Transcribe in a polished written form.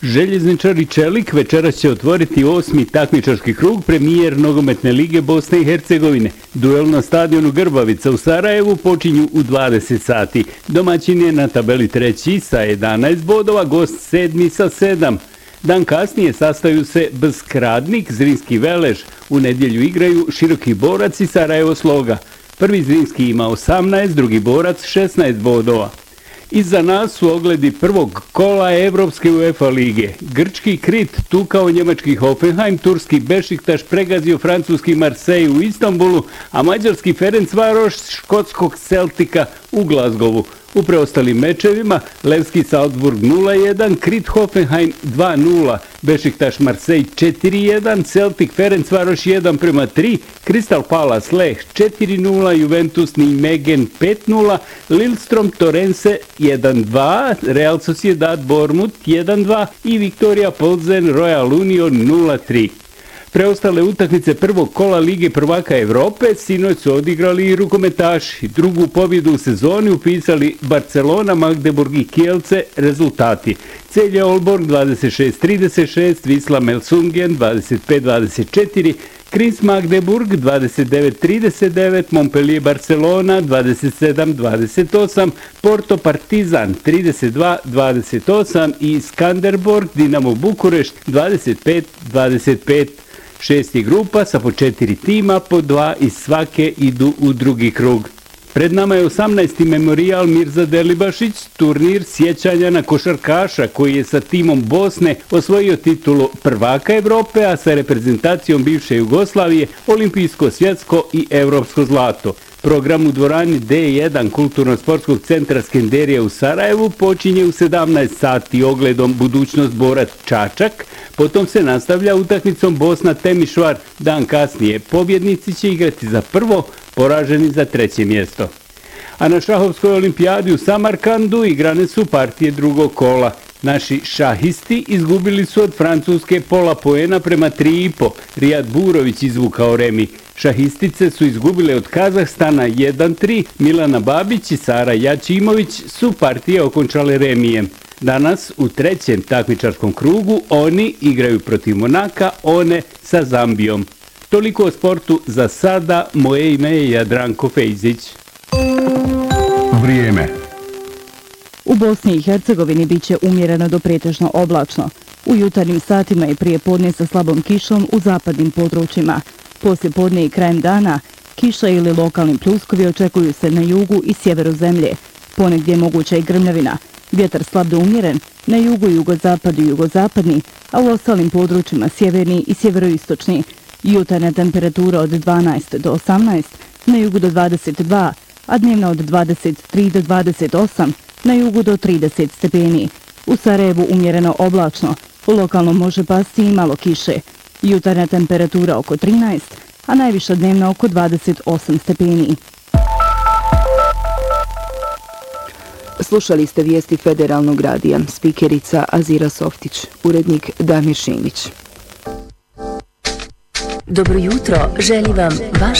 Željezničari Čelik večeras će otvoriti 8. takmičarski krug premijer nogometne lige Bosne i Hercegovine. Duel na stadionu Grbavica u Sarajevu počinju u 20 sati. Domaćin je na tabeli 3. sa 11 bodova, gost 7. sa 7. Dan kasnije sastaju se Bskradnik, Zrinski Velež. U nedjelju igraju Široki Borac i Sarajevo Sloga. Prvi Zrinski ima 18, drugi Borac 16 bodova. Iza nas su ogledi prvog kola Evropske UEFA lige. Grčki Krit tukao njemački Hoffenheim, turski Bešiktaš pregazio francuski Marseille u Istanbulu, a mađarski Ferencvaroš škotskog Celtika u Glazgovu. U preostalim mečevima Levski Salzburg 0-1, Krit Hoffenheim 2-0, Bešiktaš Marseille 4-1, Celtic Ferencvaroš 1-3, Crystal Palace Leh 4-0, Juventus Nijmegen 5-0, Lillestrøm Torrense 1-2, Real Sociedad Bournemouth 1-2 i Viktoria Plzen Royal Union 0-3. Preostale utakmice prvog kola Lige prvaka Evrope sinoć su odigrali i rukometaši. Drugu pobjedu u sezoni upisali Barcelona, Magdeburg i Kielce. Rezultati: Celje Aalborg 26-36, Wisla Melsungen 25-24, Kris Magdeburg 29-39, Montpellier Barcelona 27-28, Porto Partizan 32-28 i Skanderborg Dinamo Bukurešt 25-25. 6. grupa sa po 4 tima, po 2 iz svake idu u drugi krug. Pred nama je 18. memorijal Mirza Delibašić, turnir sjećanja na košarkaša koji je sa timom Bosne osvojio titulu prvaka Evrope, a sa reprezentacijom bivše Jugoslavije olimpijsko, svjetsko i evropsko zlato. Program u dvorani D1 Kulturno-sportskog centra Skenderija u Sarajevu počinje u 17 sati ogledom budućnost Borac Čačak, potom se nastavlja utakmicom Bosna Temišvar. Dan kasnije pobjednici će igrati za prvo, poraženi za 3. mjesto. A na šahovskoj olimpijadi u Samarkandu igrane su partije drugog kola. Naši šahisti izgubili su od Francuske pola poena prema 3,5. Rijad Burović izvukao remi. Šahistice su izgubile od Kazahstana 1-3. Milana Babić i Sara Jačimović su partije okončale remijem. Danas u 3. takmičarskom krugu oni igraju protiv Monaka, one sa Zambijom. Toliko o sportu za sada. Moje ime je Jadranko Fejzić. Vrijeme. U Bosni i Hercegovini bit će umjereno do pretežno oblačno. U jutarnjim satima i prije podne sa slabom kišom u zapadnim područjima. Poslije podne i krajem dana kiša ili lokalni pljuskovi očekuju se na jugu i sjeveru zemlje. Ponegdje je moguća i grmljavina. Vjetar slab do umjeren, na jugu, jugozapadu i jugozapadni, a u ostalim područjima sjeverni i sjeveroistočni. Jutarnja temperatura od 12 do 18, na jugu do 22, a dnevna od 23 do 28, na jugu do 30 stepeni. U Sarajevu umjereno oblačno, lokalno može pasti i malo kiše. Jutarnja temperatura oko 13, a najviša dnevna oko 28 stepeni. Slušali ste vijesti Federalnog radija, spikerica Azira Softić, urednik Damir Šimić. Dobro jutro, želi vam vaš